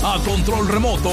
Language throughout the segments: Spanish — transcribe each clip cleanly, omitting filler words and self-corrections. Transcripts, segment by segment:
a control remoto.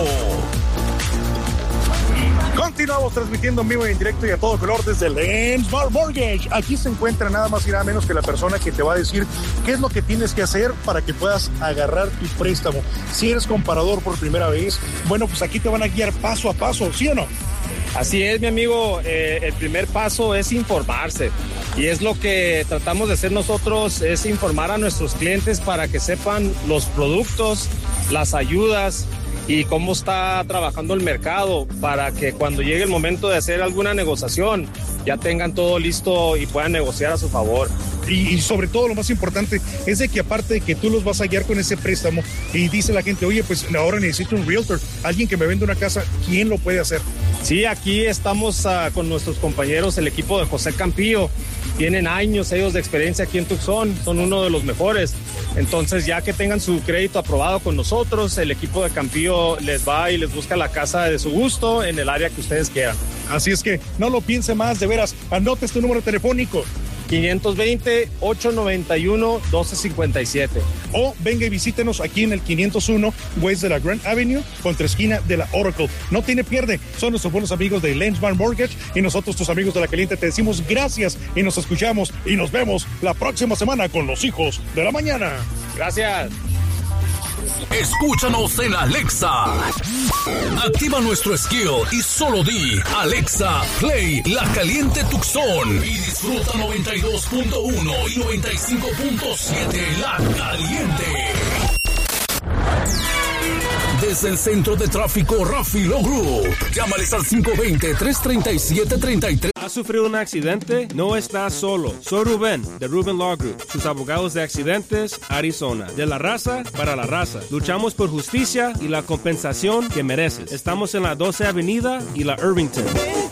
Continuamos transmitiendo en vivo y en directo y a todo color desde Lensbar Mortgage. Aquí se encuentra nada más y nada menos que la persona que te va a decir qué es lo que tienes que hacer para que puedas agarrar tu préstamo. Si eres comparador por primera vez, bueno, pues aquí te van a guiar paso a paso, ¿sí o no? Así es, mi amigo. El primer paso es informarse. Y es lo que tratamos de hacer nosotros, es informar a nuestros clientes para que sepan los productos, las ayudas y cómo está trabajando el mercado, para que cuando llegue el momento de hacer alguna negociación ya tengan todo listo y puedan negociar a su favor. Y sobre todo lo más importante es de que aparte de que tú los vas a guiar con ese préstamo y dice la gente, oye, pues ahora necesito un realtor, alguien que me venda una casa, ¿quién lo puede hacer? Sí, aquí estamos con nuestros compañeros, el equipo de José Campillo. Tienen años ellos de experiencia aquí en Tucson, son uno de los mejores. Entonces, ya que tengan su crédito aprobado con nosotros, el equipo de Campillo les va y les busca la casa de su gusto en el área que ustedes quieran. Así es que no lo piense más, de veras, anote este número telefónico. 520-891-1257. O venga y visítenos aquí en el 501 West de la Grand Avenue, contra esquina de la Oracle. No tiene pierde, son nuestros buenos amigos de Lensbar Mortgage y nosotros, tus amigos de La Caliente, te decimos gracias y nos escuchamos y nos vemos la próxima semana con los hijos de la mañana. Gracias. Escúchanos en Alexa. Activa nuestro skill y solo di Alexa, play La Caliente Tucson y disfruta 92.1 y 95.7 La Caliente. Desde el centro de tráfico Rafi Law Group, llámales al 520-337-33. ¿Has sufrido un accidente? No estás solo. Soy Rubén, de Rubén Law Group, sus abogados de accidentes, Arizona. De la raza para la raza. Luchamos por justicia y la compensación que mereces. Estamos en la 12 Avenida y la Irvington.